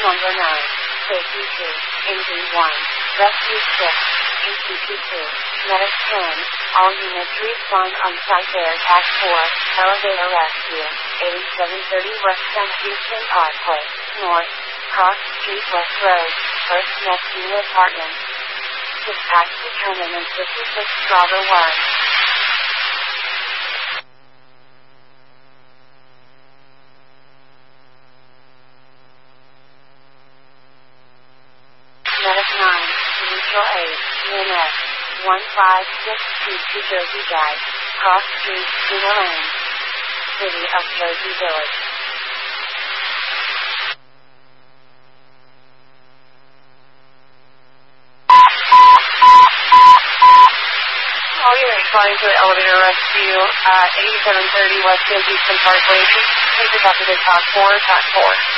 Number 9, Safety 2, Injury 1, Rescue 6, ECP 2, Medic 10, all units respond on site there. Task 4, Elevator Rescue, 8730 West San Houston Parkway, North, Cross Street West Road, First Next Unit Apartment. Dispatch determinant 56 Bravo 1. Medic 9, Mutual Aid, EMS, 1562 Jersey Drive, Cross Street, Cedar Lane, City of Jersey Village. All units responding to the elevator rescue at 8730 West San Houston Parkway. Please report to Task 4, Task 4.